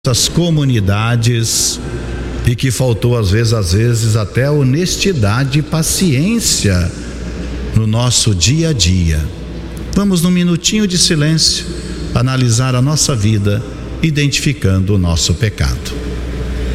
nossas comunidades e que faltou às vezes até honestidade e paciência no nosso dia a dia. Vamos num minutinho de silêncio analisar a nossa vida, identificando o nosso pecado.